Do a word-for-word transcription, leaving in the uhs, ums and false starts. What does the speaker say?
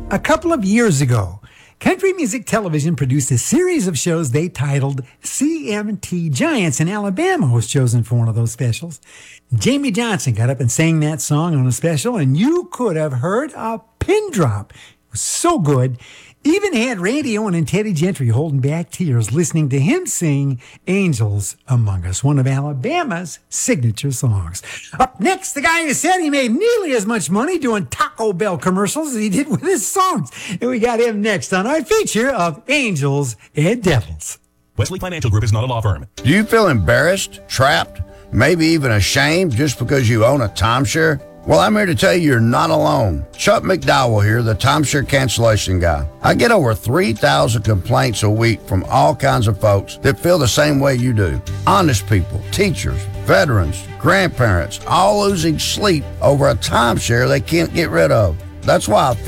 A couple of years ago, Country Music Television produced a series of shows they titled C M T Giants, and Alabama was chosen for one of those specials. Jamie Johnson got up and sang that song on a special, and you could have heard a pin drop. It was so good. Even had Randy Owen and Teddy Gentry holding back tears listening to him sing Angels Among Us, one of Alabama's signature songs. Up next, the guy who said he made nearly as much money doing Taco Bell commercials as he did with his songs. And we got him next on our feature of Angels and Devils. Wesley Financial Group is not a law firm. Do you feel embarrassed, trapped, maybe even ashamed just because you own a timeshare? Well, I'm here to tell you you're not alone. Chuck McDowell here, the timeshare cancellation guy. I get over three thousand complaints a week from all kinds of folks that feel the same way you do. Honest people, teachers, veterans, grandparents, all losing sleep over a timeshare they can't get rid of. That's why I